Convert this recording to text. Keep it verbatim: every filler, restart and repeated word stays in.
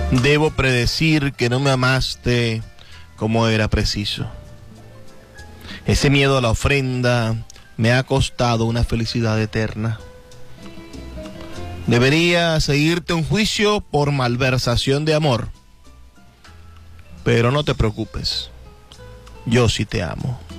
Debo predecir que no me amaste como era preciso. Ese miedo a la ofrenda me ha costado una felicidad eterna. Debería seguirte un juicio por malversación de amor. Pero no te preocupes, yo sí te amo.